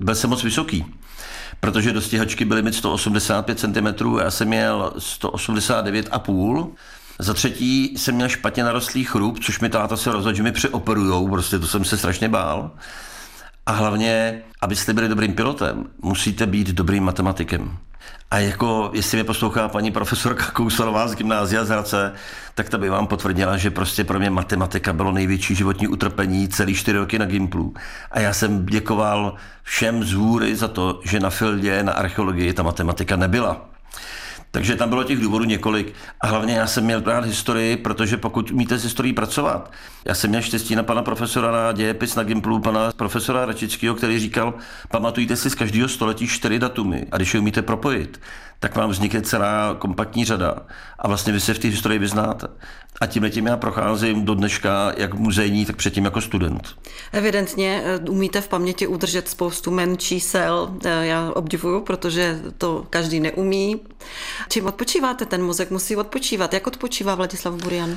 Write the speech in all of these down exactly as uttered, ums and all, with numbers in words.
byl jsem moc vysoký, protože do stíhačky byly mi sto osmdesát pět centimetrů a já jsem měl sto osmdesát devět a půl. Za třetí jsem měl špatně narostlý chrup, což mi táta se rozhodl, že mi přeoperujou, prostě to jsem se strašně bál. A hlavně, abyste byli dobrým pilotem, musíte být dobrým matematikem. A jako, jestli mě poslouchá paní profesorka Kousalová z gymnázia z Hradce, tak ta by vám potvrdila, že prostě pro mě matematika bylo největší životní utrpení celý čtyři roky na Gimplu. A já jsem děkoval všem z hůry za to, že na Fildě, na archeologii ta matematika nebyla. Takže tam bylo těch důvodů několik a hlavně já jsem měl rád historii, protože pokud umíte s historií pracovat, já jsem měl štěstí na pana profesora na dějepis na Gimplu, pana profesora Račického, který říkal, pamatujte si z každého století čtyři datumy a když je umíte propojit, tak vám vznikne celá kompaktní řada a vlastně vy se v té historii vyznáte. A tímhletím já procházím do dneška jak muzejní, tak předtím jako student. Evidentně umíte v paměti udržet spoustu men, čísel. Já obdivuju, protože to každý neumí. Čím odpočíváte? Ten mozek musí odpočívat. Jak odpočívá Vladislav Burian?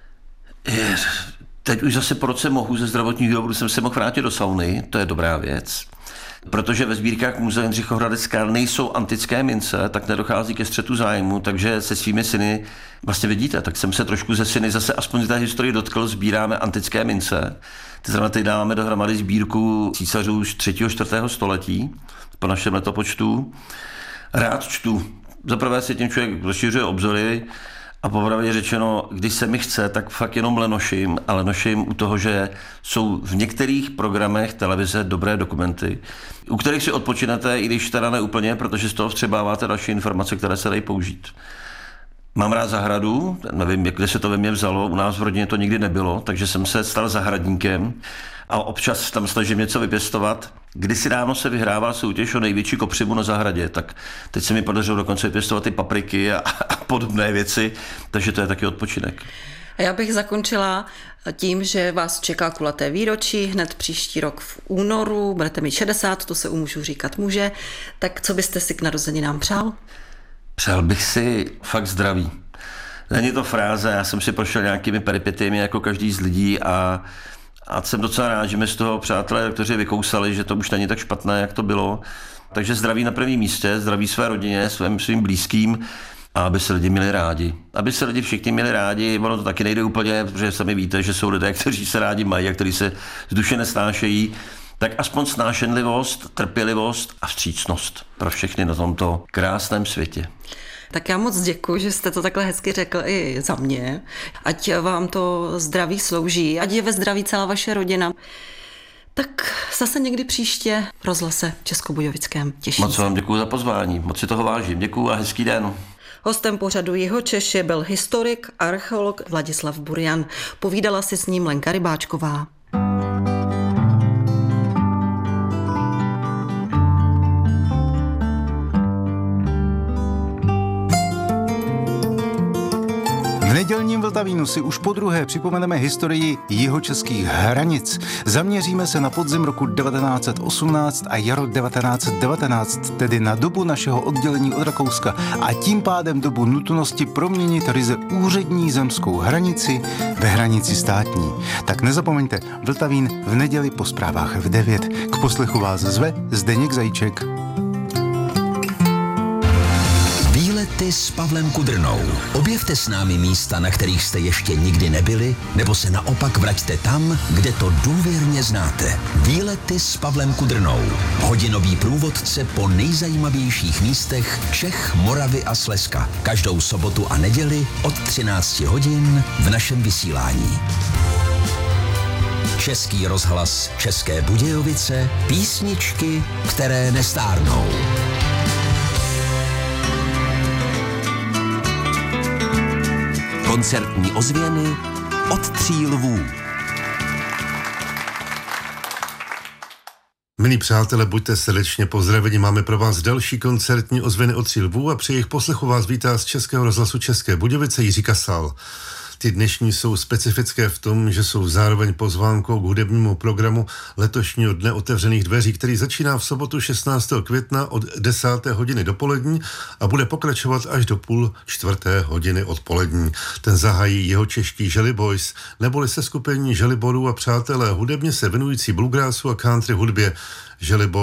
Je, teď už zase po roce mohu ze zdravotních důvodů jsem se mohl vrátit do sauny, to je dobrá věc. Protože ve sbírkách Muzea Jindřicha Hradecka nejsou antické mince, tak nedochází ke střetu zájmu, takže se svými syny vlastně vidíte, tak jsem se trošku ze syny zase aspoň z té historie dotkl, sbíráme antické mince. Ty znamená, teď dáváme dohromady sbírku císařů z třetího čtvrtého století po našem letopočtu. Rád čtu. Zaprvé si tím člověk rozšiřuje obzory, a popravdě řečeno, když se mi chce, tak fakt jenom lenoším, ale lenoším u toho, že jsou v některých programech televize dobré dokumenty, u kterých si odpočinete, i když teda ne úplně, protože z toho vstřebáváte další informace, které se dají použít. Mám rád zahradu, nevím, kde se to ve mně vzalo, u nás v rodině to nikdy nebylo, takže jsem se stal zahradníkem a občas tam snažím něco vypěstovat. Kdysi dávno se vyhrává soutěž o největší kopřivu na zahradě, tak teď se mi podařilo dokonce vypěstovat i papriky a, a podobné věci, takže to je taky odpočinek. A já bych zakončila tím, že vás čeká kulaté výročí, hned příští rok v únoru, budete mít šedesát, to se u mužů říkat může, tak co byste si k narozeninám přál? Přál bych si fakt zdraví. Není to fráze, já jsem si prošel nějakými peripetiemi jako každý z lidí a A jsem docela rád, že mi z toho přátelé, kteří vykousali, že to už není tak špatné, jak to bylo. Takže zdraví na prvním místě, zdraví své rodině, svým, svým blízkým a aby se lidi měli rádi. Aby se lidi všichni měli rádi, ono to taky nejde úplně, protože sami víte, že jsou lidé, kteří se rádi mají a kteří se z duše nesnášejí. Tak aspoň snášenlivost, trpělivost a vstřícnost pro všechny na tomto krásném světě. Tak já moc děkuji, že jste to takhle hezky řekl i za mě. Ať vám to zdraví slouží, ať je ve zdraví celá vaše rodina. Tak zase někdy příště v rozhlase Českobudějovickém. Těším Moc vám děkuji za pozvání, moc si toho vážím. Děkuji a hezký den. Hostem pořadu Jihočeši byl historik, archeolog Vladislav Burian. Povídala si s ním Lenka Rybáčková. V nedělním Vltavínu si už podruhé připomeneme historii jihočeských hranic. Zaměříme se na podzim roku devatenáct set osmnáct a jaro devatenáct set devatenáct, tedy na dobu našeho oddělení od Rakouska a tím pádem dobu nutnosti proměnit ryze úřední zemskou hranici ve hranici státní. Tak nezapomeňte, Vltavín v neděli po zprávách v devět. K poslechu vás zve Zdeněk Zajíček. Výlety s Pavlem Kudrnou. Objevte s námi místa, na kterých jste ještě nikdy nebyli, nebo se naopak vraťte tam, kde to důvěrně znáte. Výlety s Pavlem Kudrnou. Hodinový průvodce po nejzajímavějších místech Čech, Moravy a Slezska. Každou sobotu a neděli od třináct hodin v našem vysílání. Český rozhlas České Budějovice. Písničky, které nestárnou. Koncertní ozvěny od tří lvů. Milí přátelé, buďte srdečně pozdraveni. Máme pro vás další koncertní ozvěny od tří lvů a při jejich poslechu vás vítá z Českého rozhlasu České Budějovice Jiří Kasal. Ty dnešní jsou specifické v tom, že jsou zároveň pozvánkou k hudebnímu programu letošního dne otevřených dveří, který začíná v sobotu šestnáctého května od desáté hodiny dopolední a bude pokračovat až do půl čtvrté hodiny odpolední. Ten zahájí jihočeští Jelly Boys, neboli seskupení želiborů a přátelé hudebně se věnující bluegrassu a country hudbě. Jelly Boys